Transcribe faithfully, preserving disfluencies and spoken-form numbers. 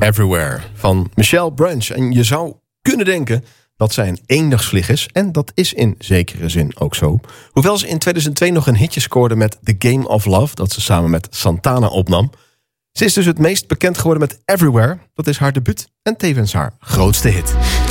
Everywhere van Michelle Branch. En je zou kunnen denken dat zij een eendagsvlieg is. En dat is in zekere zin ook zo. Hoewel ze in tweeduizend twee nog een hitje scoorde met The Game of Love, dat ze samen met Santana opnam. Ze is dus het meest bekend geworden met Everywhere. Dat is haar debuut en tevens haar grootste hit.